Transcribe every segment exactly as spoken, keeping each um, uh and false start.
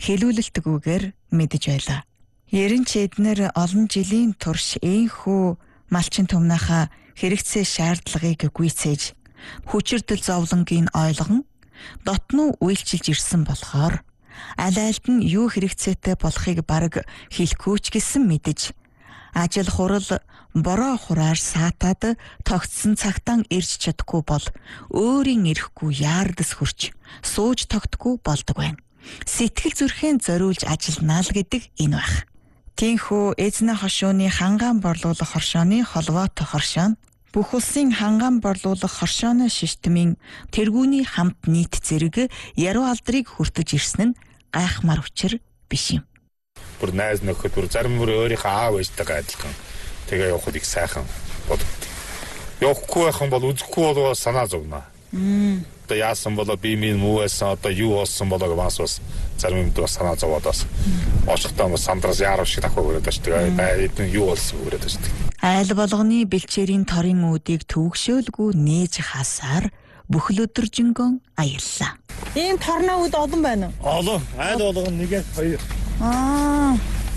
хэлүүлэлтгүйгээр мэдэж байлаа. Ерэн ч эднэр олон жилийн турш ийхүү малчин түмнийхаа хэрэгцээ шаардлагыг гүйцээж хүчирдэл зовлонгийн ойлгон дотноо үйлчилж ирсэн болохоор аль альд нь юу хэрэгцээтэй болохыг бараг хэлэхгүй ч гэсэн мэдэж ажил хурал бороо хураар саатаад тогтсон цагтаа ирж чадахгүй бол өөрийн ирэхгүй яардас хүрч сууж тогтгүй болдог байна. Сэтгэл зүрхэн зориулж ажиллана л гэдэг энэ байх. Тинхүү эзний хошууны хангаан борлуулах хоршооны холбоотой хоршоо нь бүх улсын хангаан борлуулах хоршооны шиштмийн тэргүүний хамт нийт зэрэг яруу алдрыг хүртэж ирсэн нь гайхмар учир биш юм. Бүр найз нөхөд бүр зарим бүр өөрийнхөө аав ээжтэйгээ адилхан тэгээ явахд их сайхан бодогд. Явахгүй байх юм бол үзэхгүй бол санаа зовно. Одоо яасан болоо би минь муу байсан одоо юу болсон болоо бас бас зарим юм бас санаа зовоод бас очихтаа бас сандраас яарав шиг дахиад өрөөд байж тэгээ эдэн юу болсон өрөөд байж. Айл болгоны бэлчээрийн торын үүдийг төвөгшөөлгүй нээж хасаар бүхэл өдөржингөн аяллаа. Ийм торны үүд олон байна уу? Олон. Айл болгоно нэгээ хоёр. Аа.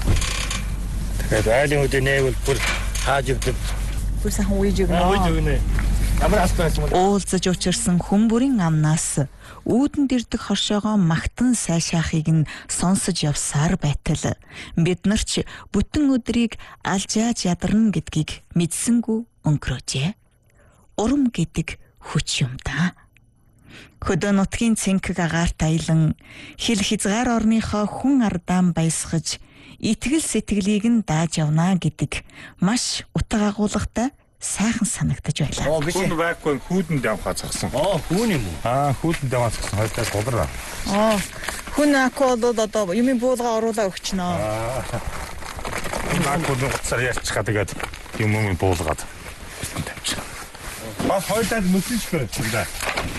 Тэгээд айлын үүдээ нээвэл бүр хааж өгдөг. Бүр сайхан үйж өгнө. Үйж өгнө. Ямар аспаас юм бэ? Уулзаж учирсан хүмүүрийн амнаас үүдэнд ирдэг хоршоогоо магтан сайшаахыг нь сонсож явсаар байтал бид нар ч бүтэн өдрийг алжааж ядарна гэдгийг мэдсэнгүй өнгөрөөжээ. Урам гэдэг хүч юм да. Хөдөө нутгийн цэнхэг агаарт аялан хил хязгаар орныхоо хүн ардаан баясгаж итгэл сэтгэлийг нь дааж явна гэдэг маш утга агуулгатай сайхан санагдаж байлаа. Хүн байхгүй хүүдэн давхаа цагсан. Аа, хүн юм уу? Аа, хүүдэн давхаа цагсан. Хоёртаас болроо. Аа. Хүн акул одоо юмын буулга оруулаа өгчнөө. Аа. Акул гоцсаар ярьчихаа тэгээд юм юм буулгаад. Тавьчих. Бас хоёртаас мөсөж байна да.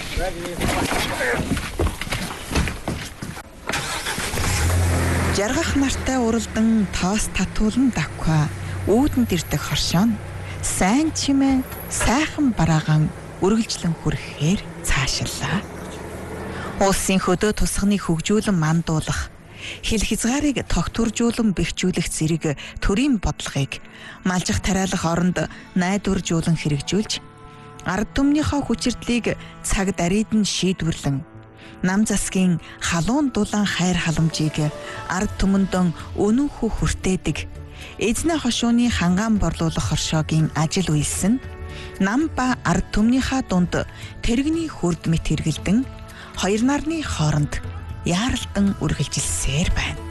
Жаргах нартай уралдан тоос татуулан давхаа үүдэнд ирдэг хоршоо нь сайн чимээ сайхан бараагаан үргэлжлэн хүрэхээр цаашиллаа. Улсын хөдөө тусганы хөгжүүлэн мандуулах, хил хязгаарыг тогтворжуулан бэхжүүлэх зэрэг төрийн бодлогыг малжих тариалах оронд найдваржуулан хэрэгжүүлж, ард түмнийхөө хүчирдлийг цаг дарид нь шийдвэрлэн, нам засгийн халуун дулаан хайр халамжийг ард түмэндэн өнөөхөө хүртээдэг эзний хошууны хангаан борлуулах хоршоогийн ажил үйлсэн нам ба ард түмнийхээ дунд тэрэгний хүрд мэт хэрэгэлдэн хоёр нарны хооронд яаралдан үргэлжилсээр байна.